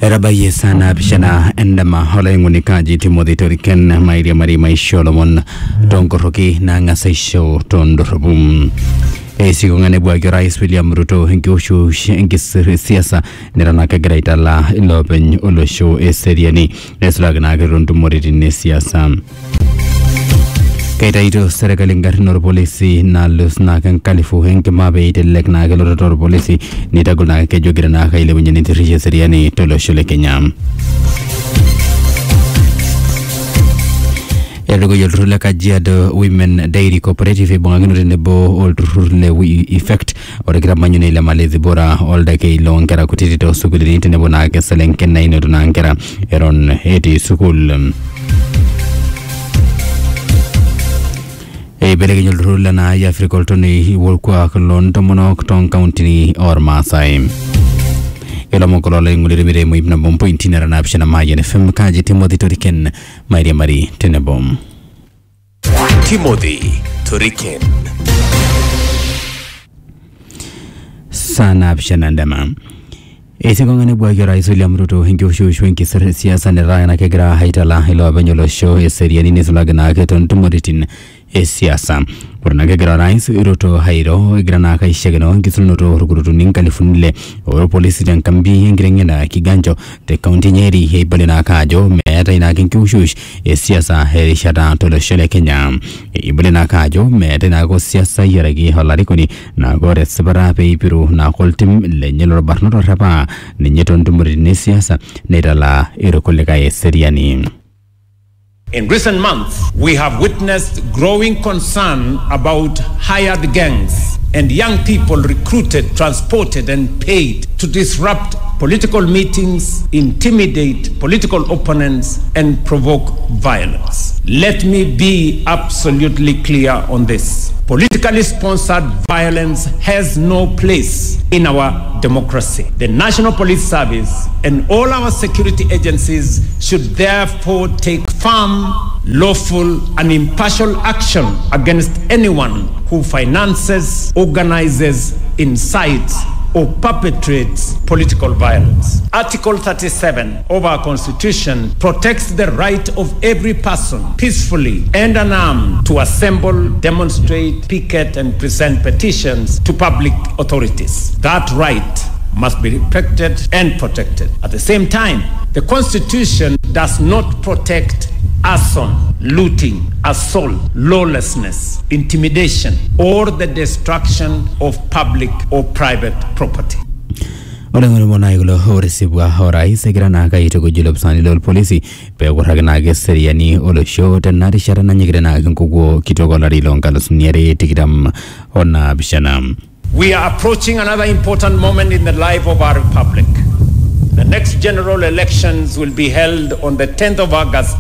Rabaye sana bishana endama hola ngunikaji Timothy Toriken mairi mari maisholomon tongoroki na ngasaisho tondorobum. Sikungane bwagi Rais William Ruto ngoshu siasa niranaka graitala ilopen olosho eseriani neslagna gerundu moridine siasa. Kaitaito serikali ngarnor polisi na lusna kan kalifu henke mabe itelek na galor polisi nitaguna ke jogirana kaile bunyani tirishe seriani tolosho le Kenya. Ergo yolrule Kajiado Women Dairy Cooperative bongangino nebo olrule effect oregira manyune ile malezi bora olda ke longera kutitito sukuli nebo na keselenke na ino tunangera eron eti sukul. Belegi yolrule na ya Afrikoltoni wolkwa klondo monok county or Masai. Ela mokolola ngulire mire muibna bompo intinera na apshana mayen FM kaji Timothy Toriken mairi mari tenebom. Timothy Toriken sana apshana ndema. Kongane bwagi Rais William Ruto ngoshu shwenki siasa ne rana kegra haitala ilo banyolo show eseriani nisulagana keton tumoritin siasa purna kegra Rais Ruto hairo grana kaishegeno ngisulnoto rugurutu ninkalifunile oro polisi dan kambi ngirengena kiganjo te county Nyeri heibalena kajo meta ina kinkushush siasa herishada tolo shele Kenya ibalena kajo meta na go siasa yeragi holarikoni na gore sebara pe piru na koltim lenyelo barnoto rapa ninyeton tumuritin siasa nedala irokoleka eseriani. In recent months, we have witnessed growing concern about hired gangs and young people recruited, transported, and paid to disrupt political meetings, intimidate political opponents, and provoke violence. Let me be absolutely clear on this. Politically sponsored violence has no place in our democracy. The National Police Service and all our security agencies should therefore take firm, lawful, and impartial action against anyone who finances, organizes, incites, or perpetrates political violence. Article 37 of our Constitution protects the right of every person peacefully and unarmed to assemble, demonstrate, picket, and present petitions to public authorities. That right must be respected and protected. At the same time, the Constitution does not protect arson, looting, assault, lawlessness, intimidation, or the destruction of public or private property. Olengolo monaigulo oresibwa horai segrana kaito gujilo psani lol polisi pe goragna geseriani olo show tenari sharana nyigrana ngugo kitogo lari longalos niere tigram ona bishanam. We are approaching another important moment in the life of our republic. The next general elections will be held on the 10th of August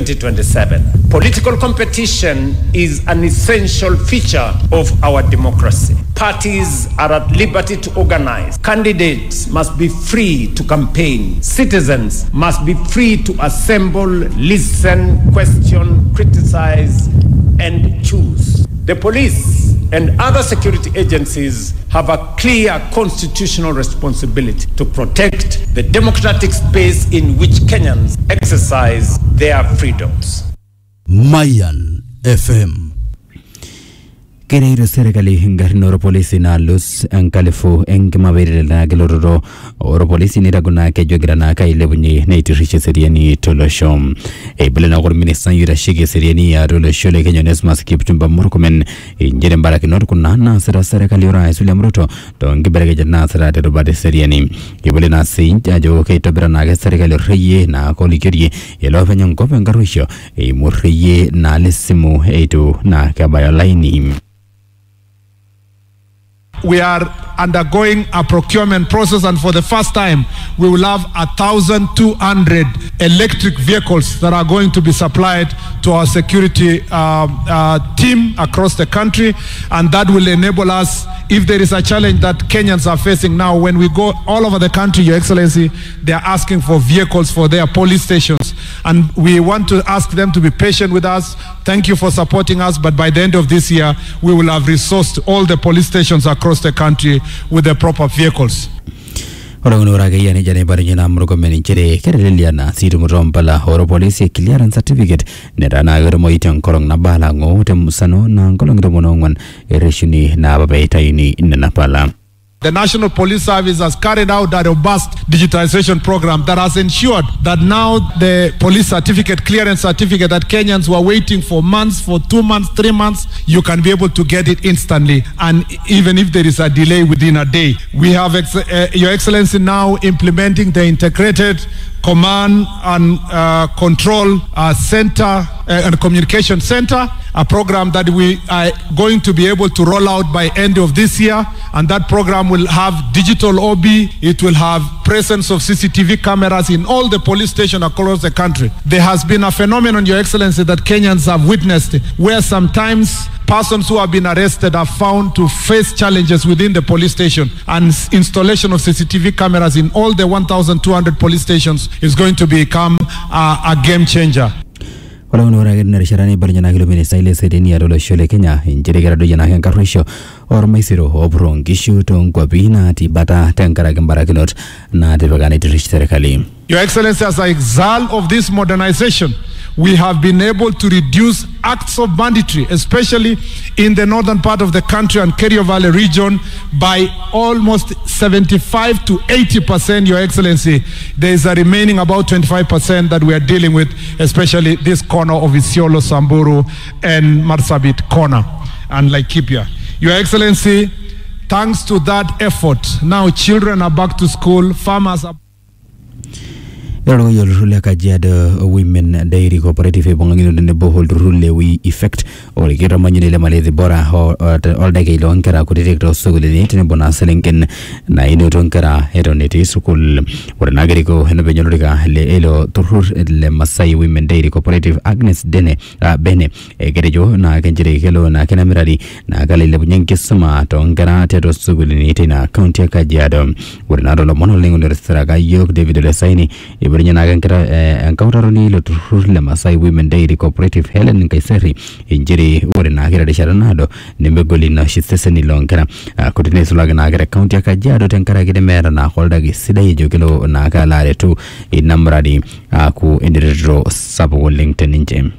2027. Political competition is an essential feature of our democracy. Parties are at liberty to organize. Candidates must be free to campaign. Citizens must be free to assemble, listen, question, criticize, and choose. The police and other security agencies have a clear constitutional responsibility to protect the democratic space in which Kenyans exercise their freedoms. Mayan FM. Kereiro serikali ngarnoro polisi na lus ankalifu engmabere na gelororo oro polisi ni raguna ke jograna ka ilebunyi neitirishe seriani toloshom ebelena gor ministan yura shige seriani ya tolosho le Kenya Nesmas kiptumba murkumen injere baraki nor kunna na serikali ora William Ruto to ngiberege janna sera de bade seriani ebelena sinja jo ke tobrana ke serikali reye na kolikeri elo fenyon ko pengarusho e murriye na lesimu etu na kabaya laini. We are undergoing a procurement process, and for the first time we will have 1,200 electric vehicles that are going to be supplied to our security team across the country, and that will enable us, if there is a challenge that Kenyans are facing now, when we go all over the country, Your Excellency, they are asking for vehicles for their police stations, and we want to ask them to be patient with us. Thank you for supporting us, but by the end of this year we will have resourced all the police stations across the country with the proper vehicles. Ora unura ke yani jane bari nyina mrugo meni chere kereliana situ murompala oro police clearance certificate nerana gero moiten korong na bala ngo temusano na kolong remonongwan ereshuni na babaitaini inapala. The National Police Service has carried out a robust digitization program that has ensured that now the police certificate, clearance certificate that Kenyans were waiting for months, for 2 months, 3 months, you can be able to get it instantly. And even if there is a delay within a day, we have Your Excellency now implementing the integrated command and control center and communication center, a program that we are going to be able to roll out by end of this year, and that program will have digital OB, it will have presence of CCTV cameras in all the police stations across the country. There has been a phenomenon, Your Excellency, that Kenyans have witnessed, where sometimes persons who have been arrested are found to face challenges within the police station, and installation of CCTV cameras in all the 1,200 police stations is going to become a game changer. Wala unura ke narisharani barjana kilomene saile sedeni adolo shole Kenya injiri gara dojana kan karwisho or maisiro obron gishu tongwa bina tibata tenkara gambara kilot na tebagane dirish serikali. Your Excellency, as a result of this modernization, we have been able to reduce acts of banditry, especially in the northern part of the country and Kerio Valley region, by almost 75 to 80%, Your Excellency. There is a remaining about 25% that we are dealing with, especially this corner of Isiolo, Samburu, and Marsabit corner, and Laikipia. Your Excellency, thanks to that effort, now children are back to school, farmers are... Yaro yolrule Kajiado Women Dairy Cooperative bongino de bohol rule we effect or get a manual malay bora or all the lonkara could detect also the native bonaselinkin Naino Tonkara Heroneti Sukul or Nagarico Henabenica Elo Turur Le Masai Women Dairy Cooperative Agnes Dene Bene Egerejo Nakanjere Hello Nakanamiradi Nakali Lebunkisama Tonkara Teto Sugulitina County Kajiado or Nadolo Monoling on the Saraga Yok David Lesaini. Ibranyana kankara encounteroni le Masai Women Dairy Cooperative Helen Kaiseri injiri ore na kira desharanado nimbegoli na shitseseni lonkara kutine sulaga na kira county ya Kajiado tenkara kide mera na holda gisida yijokelo na kalare tu inamradi ku indiridro sabu LinkedIn injem.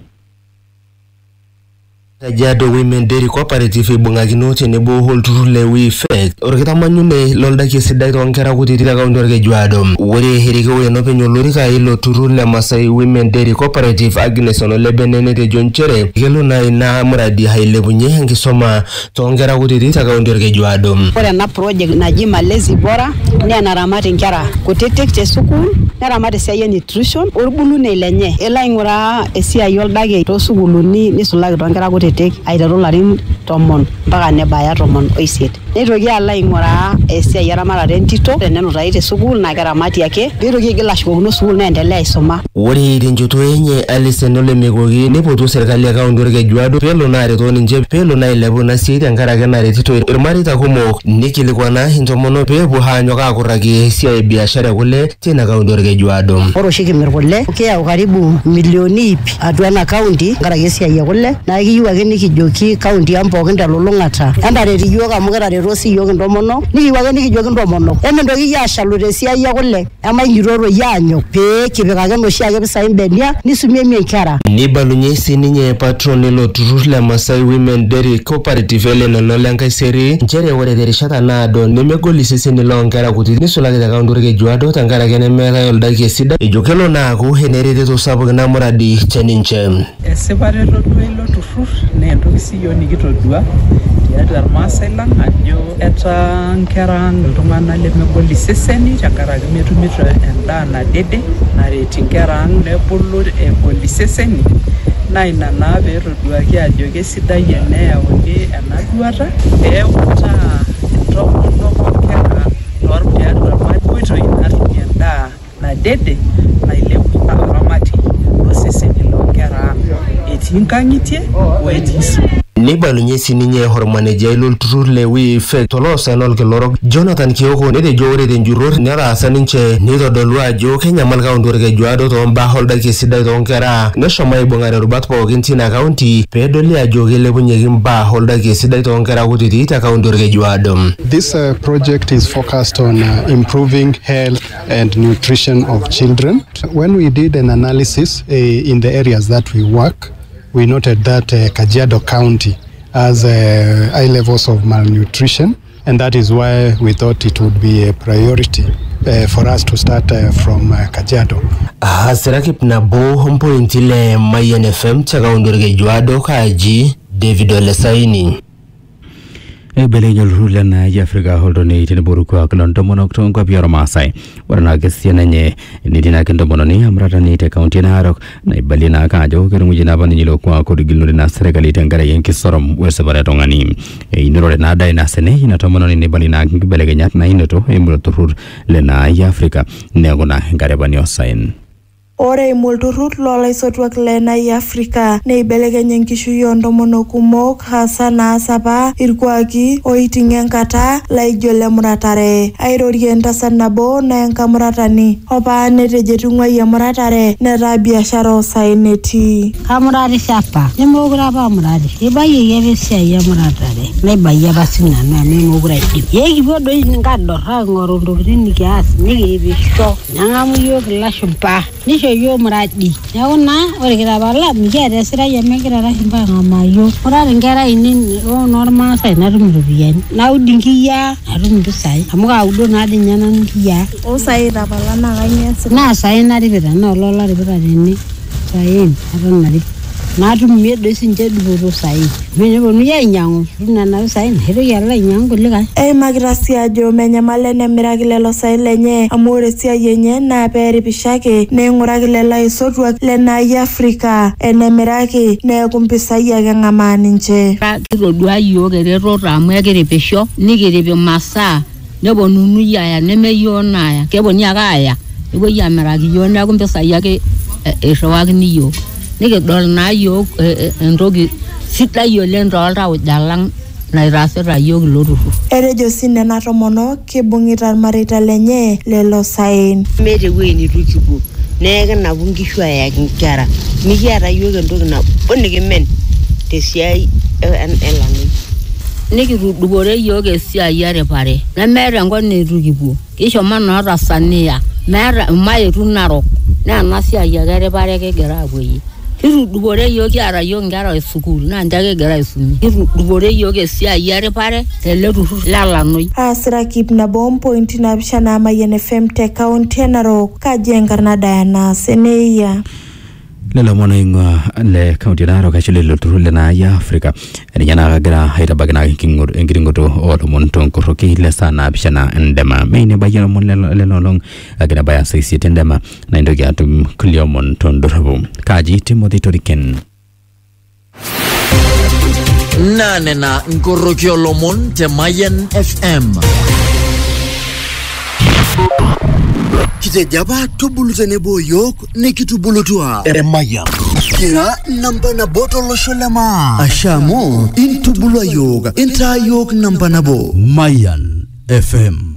Kajiado Women Dairy Cooperative ibungakino tenebo holturule we effect orkita manyune lolda kisidai tonkera kutitira kaunti orkejuado ore herike weno penyo lorika ilo turule Masai Women Dairy Cooperative Agnes Onolebene tejo nchere kelo na ina muradi hailepunye enkisoma tonkera kutitira kaunti orkejuado. Ore ena project naji Malezi Bora ne naramati nkera kutitik te sukul naramati esiai nutrition orbulune lenye ela ingura esiai oldake to sukuluni nisulaki tonkera kutitik aiteru larin tomon mpaka nebaya tomon oisiet. Nitoki ala ingura esiai eramatare entito tenenutai te sukul na keramati ake nitoki igil ashukokino sukul neendelea aisoma. Ore tenjoto enye Alison Olemekoki nipotu serikali ya kaunti orkejuado pelo na areto ninche pelo na ilepu na siai tenkaraki naretito irmarita kumok nikilikwana intomono peepuo haanyok aakurraki esiai biashara kule tina kaunti orkejuado. Ore oshi kimir kule kiyau karibu milioni 100 atua ena kaunti tenkaraki esiai e kule na kiyieu ake nikijoki kaunti ang pookin telulung'ata entaret iyiok amu kitareto sii iyiok intomonok nikiyieu ake nikijoki intomonok emintoki ashalu tesiai e kule emainyitorro yie aanyok pee kipik ake noshiake pisai mbenia nisumie nkera. Nibalunye sininye patron ilo turur le Masai Women Dairy Cooperative Helen Onolebene nchere ore terishata naado nemegol iseseni loonkera kutiti nisulaki te kaunti orkejuado tenkaraki nemeetai oldaki esidai ejo kelo naaku enereteto sapuk ina muradi teninche. Esipareto duo ilo turur naa entoki siyiok nikitodua tiatua irmaasai lang ajo etaa nkera iltung'anak lemegol iseseni tenkaraki metumito endaa nadede naret nkera ang nebulu egol iseseni na ina naa peetoduaki ajo kesidai eneyauni ena duata peeutaa intomonok nkera tiatua irmakoitoi natumie endaa nadede nailepunye oramati loseseni loonkera ang etii nkang'itie o etii sukuul. Nibalunye sininye hormaneja ilo turur le WeFake tolosan olkelorok Jonathan Kioko netejo ore tenjurror netaasa ninche nitodolu ajo kenyamal kaunti orkejuado tombaa oldaki sidai toonkera neshomo aibung'are rubat pookin tina kaunti peedoli ajo kilepunyeki mbaa oldaki sidai toonkera kutitik te kaunti orkejuado. This project is focused on improving health and nutrition of children. When we did an analysis in the areas that we work, we noted that Kajiado County has high levels of malnutrition, and that is why we thought it would be a priority for us to start from Kajiado. Asirakip na bo hompointi le Mayan FM chakaunti orkejuado kaji David Olesaini. Belengel rule na Afrika holdoni tiniboru kwa kilonto monokto kwa bioro Masai warana kesiana nye nitina kendo mononi amrata ni te kaunti na Narok na ibalina kajo kerumuji na bani nyilo kwa kudigiluri na serikali tengara yenki sorom wesebare tongani inurore na dai na sene inato mononi ni balina kibelegenyat na inoto imroturur le na Afrika negona ngare bani osain. Ore imulturut lolaisotuak lena Afrika neibelekenya enkishui oontomonok kumok hasa naasapa irkuaki oiting'ie enkata laijo lemuratare. Airorie entasat nabo na enkamuratani opa netejo etung'uayie emuratare netaa biashara osaen etii. Kamuratisho apa nemokure apa amurati ibayieki apa esiai emuratare naibayie apa sinanu amu mekure aidim. Ekipuo doi nkadorr aing'oru ntokitin nikias nikiripisho neng'amu yiok ilashumpa nisho yo muradi neeku naa ore kitapala mikiata esirai amegira ilashumpa ang'amaa yiok. Ore nkera ainei onormaasai natum iropiyiani naudi nkiyiaa natum impisai amu kaudo naa dii ninye nanu nkiyiaa. Osai itapala naa kanyoo eesita? Naa saai naripita naa olola aripita tene saen aton narip natum doi sinche dupoto saai. Meneponunui ainyang'u nena pisai naitoki alo ainyang'u kulikae. Eimakita sii ajo menyamal enemiraki lelo saen lenye amu ore esiai enye naa peeripishake neing'uraki lelo aisotuak lena Afrika enemiraki neeku mpisai ake eng'amaa ninche. Kitodua yiok eretoto amu ekiripisho nikirip imasaa neponunui aya nemeyiok naaya keponunui ake aaya nepuoi amiraki yiok neeku mpisai ake irriwakini yiok. Nikidol naa yiok entoki sidai oleng tooltauja lang naitaasita yiok ilo turrur. Etejo sii nena tomonok kibung'ita irmareita lenye lelo saen. Meeta ewueji nitu kipuo nekinapu nkishu ayaki nkera mikiata yiok entoki nabo nikimen tesiai elanai. Nikitudupore yiok esiai eripare nemeeta enkop nitu kipuo kishomo noo Tanzania meeta maetu Narok naa ena siai ake eripare kigira apuoyie. Kitudupore yiok kiata yiok nkera esukuul naa nche kigira aisumie. Kitudupore yiok esiai eripare tele turrur lelanoi. Asirakip nabo mpointi naapishana Mayan FM te kaunti Narok kaji enkarna Diana Seneia. Lelo mwana ingwa le kaunti Narok ashile lelo turrur le na Afrika eninyana kagira haitabakina enkiringoto olomon tonkoroki le sana apishana ndema meine bayana mon lelo long agira baya saisi ndema na indoki atum kuliomon tondorobu kaji Timothy Toriken. Nanena nkoroki olomon te Mayan FM. Kitejaba tubulu nebo yok nikitubulutua Mayan. Kira namba na boto losholema. Ashamo intubulu yok inta yok namba nabo Mayan FM.